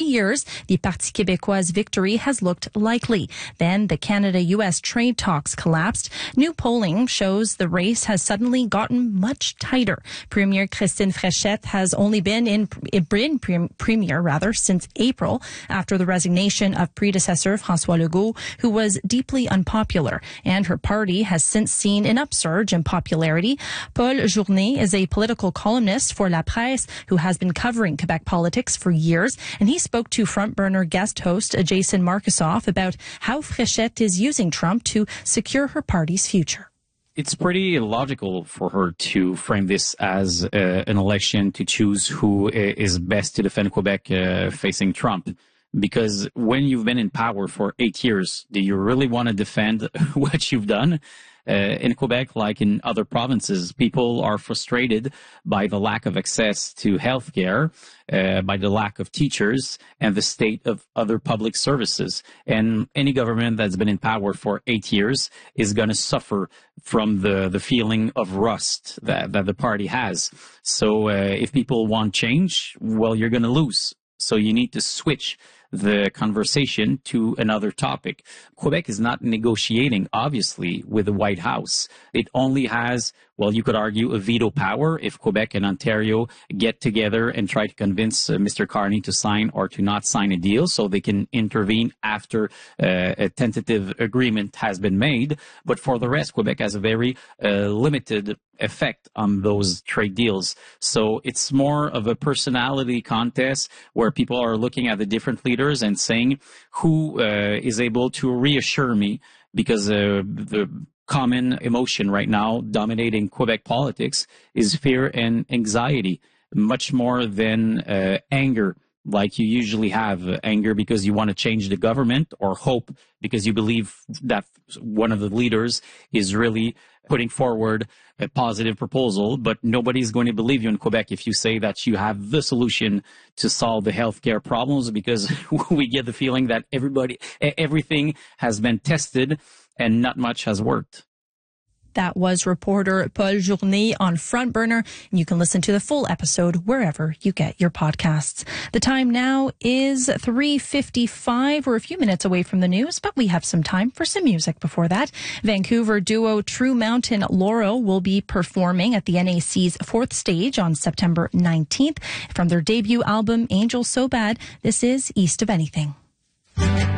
years, the Parti Québécois' victory has looked likely. Then the Canada-U.S. trade talks collapsed. New polling shows the race has suddenly gotten much tighter. Premier Christine Fréchette has only been premier since April, after the resignation of predecessor François Legault, who was deeply unpopular, and her party has since seen an upsurge in popularity. Paul Journet is a political columnist for La Presse who has been covering Quebec politics for years, and he spoke to Front Burner guest host Jason Markusoff about how Fréchette is using Trump to secure her party's future. It's pretty logical for her to frame this as an election to choose who is best to defend Quebec facing Trump. Because when you've been in power for 8 years, do you really want to defend what you've done? In Quebec, like in other provinces, people are frustrated by the lack of access to healthcare, by the lack of teachers, and the state of other public services. And any government that's been in power for 8 years is going to suffer from the feeling of rust that the party has. So if people want change, well, you're going to lose. So you need to switch the conversation to another topic. Quebec is not negotiating, obviously, with the White House. It only has, well, you could argue, a veto power if Quebec and Ontario get together and try to convince Mr. Carney to sign or to not sign a deal, so they can intervene after a tentative agreement has been made. But for the rest, Quebec has a very limited effect on those trade deals. So it's more of a personality contest where people are looking at the different leaders and saying who is able to reassure me, because the common emotion right now dominating Quebec politics is fear and anxiety, much more than anger, like you usually have. Anger because you want to change the government, or hope because you believe that one of the leaders is really putting forward a positive proposal. But nobody's going to believe you in Quebec if you say that you have the solution to solve the healthcare problems, because we get the feeling that everything has been tested and not much has worked. That was reporter Paul Journet on Front Burner, and you can listen to the full episode wherever you get your podcasts. The time now is 3:55. We're a few minutes away from the news, but we have some time for some music before that. Vancouver duo True Mountain Laurel will be performing at the NAC's 4th stage on September 19th. From their debut album, Angel So Bad, this is East of Anything.